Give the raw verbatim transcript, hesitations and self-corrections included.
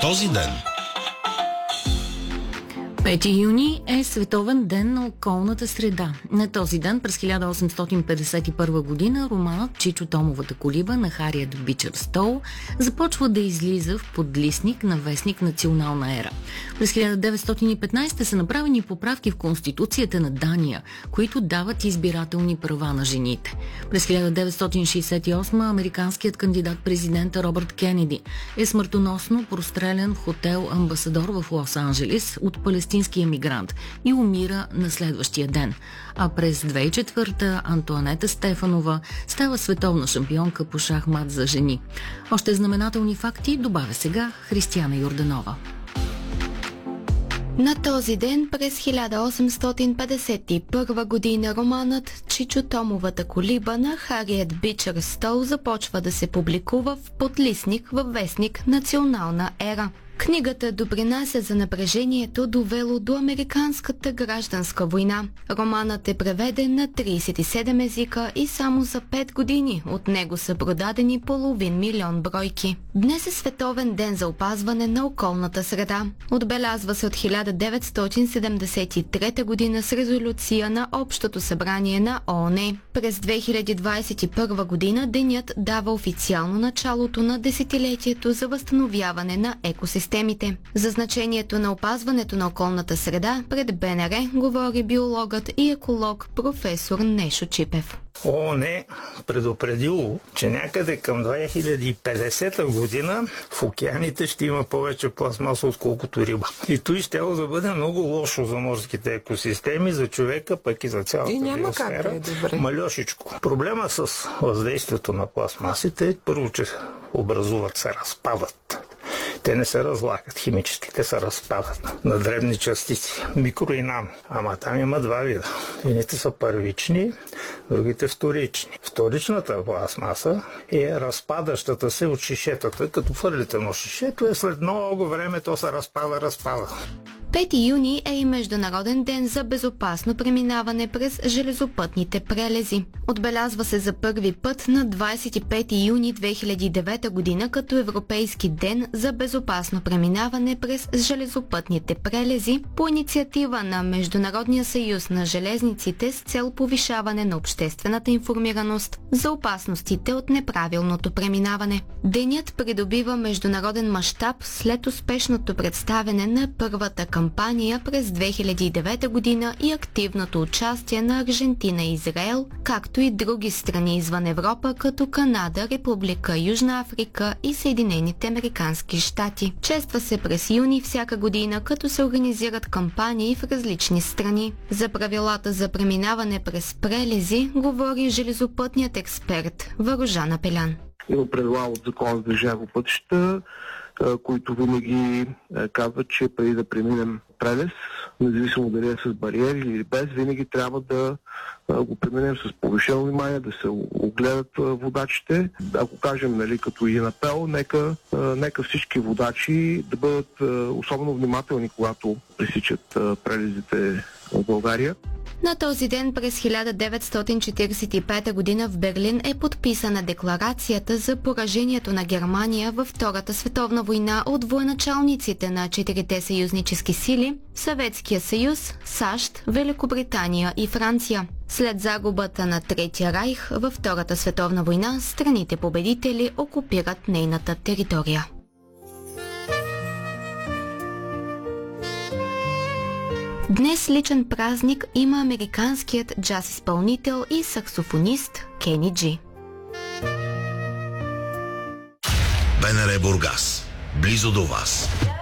този ден. пети юни е Световен ден на околната среда. На този ден през хиляда осемстотин петдесет и първа година романът Чичо Томовата колиба на Хариет Бичър Стоу започва да излиза в подлистник на вестник Национална ера. През хиляда деветстотин и петнадесета са направени поправки в Конституцията на Дания, които дават избирателни права на жените. През хиляда деветстотин шейсет и осма американският кандидат-президент Робърт Кенеди е смъртоносно прострелян в хотел Амбасадор в Лос-Анджелис от палестински емигрант и умира на следващия ден. А през две хиляди и четвърта Антоанета Стефанова става световна шампионка по шахмат за жени. Още знаменателни факти добавя сега Християна Йорданова. На този ден през хиляда осемстотин петдесет и първа година романът Чичо Томовата колиба на Хариет Бичър Стоу започва да се публикува в подлистник във вестник Национална ера. Книгата допринася за напрежението, довело до американската гражданска война. Романът е преведен на тридесет и седем езика и само за пет години от него са продадени половин милион бройки. Днес е Световен ден за опазване на околната среда. Отбелязва се от хиляда деветстотин седемдесет и трета година с резолюция на Общото събрание на ООН. През две хиляди двадесет и първа година денят дава официално началото на десетилетието за възстановяване на екосистемите. За значението на опазването на околната среда пред БНР говори биологът и еколог професор Нешо Чипев. ООН е предупредило, че някъде към две хиляди и петдесета година в океаните ще има повече пластмаса, отколкото риба. И той ще да бъде много лошо за морските екосистеми, за човека, пък и за цялата биосфера. Да е малешичко. Проблема с въздействието на пластмасите е първо, че образуват, се разпадат. Те не се разлагат химически, те се разпадат на дребни частици, микро и нано. Ама там има два вида. Едните са първични, другите вторични. Вторичната пластмаса е разпадащата се от шишетата. Като хвърлите на шишето, е след много време то се разпада, разпада. пети юни е и Международен ден за безопасно преминаване през железопътните прелези. Отбелязва се за първи път на двадесет и пети юни две хиляди и девета година като Европейски ден за безопасно преминаване през железопътните прелези по инициатива на Международния съюз на железниците с цел повишаване на обществената информираност за опасностите от неправилното преминаване. Денят придобива международен мащаб след успешното представяне на първата кампания през две хиляди и девета година и активното участие на Аржентина и Израел, както и други страни извън Европа, като Канада, Република Южна Африка и Съединените американски щати. Чества се през юни всяка година, като се организират кампании в различни страни. За правилата за преминаване през прелези говори железопътният експерт Варожан Апелян. Има правила от Закона за движение по пътища, които винаги казват, че преди да преминем прелез, независимо дали е с бариери или без, винаги трябва да го преминем с повишено внимание, да се огледат водачите. Ако кажем, нали, като и апел, нека, нека всички водачи да бъдат особено внимателни, когато пресичат прелезите в България. На този ден през хиляда деветстотин четиридесет и пета година в Берлин е подписана декларацията за поражението на Германия във Втората световна война от военачалниците на четирите съюзнически сили – Съветския съюз, САЩ, Великобритания и Франция. След загубата на Третия райх във Втората световна война, страните победители окупират нейната територия. Днес личен празник има американският джаз изпълнител и саксофонист Кени Джи. БНР Бургас. Близо до вас.